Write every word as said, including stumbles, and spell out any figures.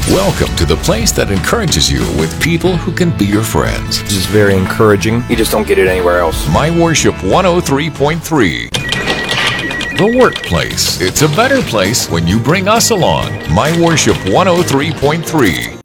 Welcome to the place that encourages you with people who can be your friends. This is very encouraging. You just don't get it anywhere else. My Worship one oh three point three. The workplace. It's a better place when you bring us along. My Worship one oh three point three.